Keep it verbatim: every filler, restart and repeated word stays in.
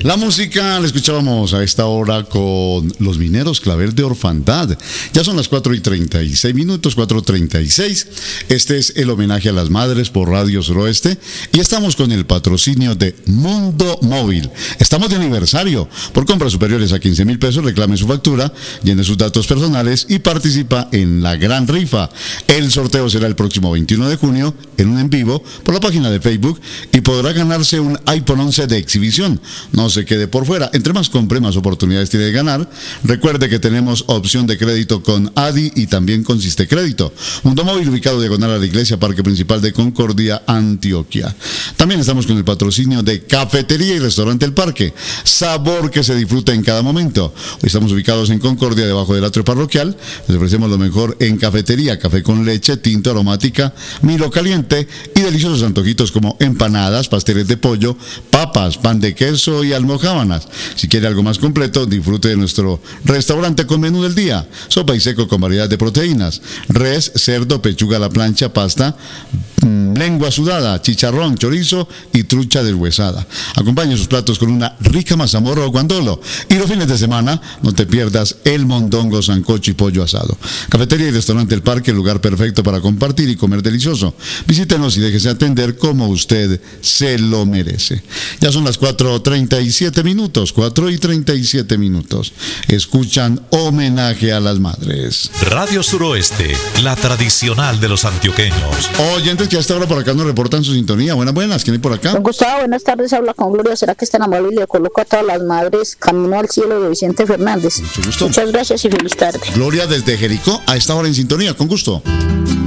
La música la escuchábamos a esta hora con Los Mineros Clavel de Orfandad. Ya son las cuatro y treinta y seis minutos, cuatro y treinta y seis. Este es el homenaje a las madres por Radio Suroeste y estamos con el patrocinio de Mundo Móvil. Estamos de aniversario. Por compras superiores a quince mil pesos, reclame su factura, llene sus datos personales y participa en la gran rifa. El sorteo será el próximo veintiuno de junio en un en vivo por la página de Facebook y podrá ganarse un iPhone once de exhibición. No se quede por fuera. Entre más compre, más oportunidades tiene de ganar. Recuerde que tenemos opción de crédito con Adi y también con Siste Crédito. Mundo Móvil, ubicado diagonal a la iglesia Parque Principal de Concordia, Antioquia. También estamos con el patrocinio de Cafetería y Restaurante El Parque. Sabor que se disfruta en cada momento. Hoy estamos ubicados en Concordia, debajo del atrio parroquial. Les ofrecemos lo mejor en cafetería: café con leche, tinto, aromática, Milo caliente y deliciosos antojitos como empanadas, pasteles de pollo, papas, pan de queso y almojábanas. Si quiere algo más completo, disfrute de nuestro restaurante con menú del día: sopa y seco con variedad de proteínas, res, cerdo, pechuga a la plancha, pasta, mmm, lengua sudada, chicharrón, chorizo y trucha deshuesada. Acompañe sus platos con una rica mazamorra o guandolo. Y los fines de semana, no te pierdas el mondongo, sancocho y pollo asado. Cafetería y Restaurante El Parque, el lugar perfecto para compartir y comer delicioso. Visítenos y déjese atender como usted se lo merece. Ya son las cuatro y treinta y siete minutos, cuatro y treinta y siete minutos. Escuchan Homenaje a las Madres. Radio Suroeste, la tradicional de los antioqueños. Oyentes que a esta hora por acá nos reportan su sintonía. Buenas, buenas. ¿Quién hay por acá? Don Gustavo, buenas tardes. Habla con Gloria. ¿Será que está enamorado y le coloco a todas las madres Camino al Cielo de Vicente Fernández? Mucho gusto. Muchas gracias y feliz tarde. Gloria desde Jericó, a esta hora en sintonía. Con gusto.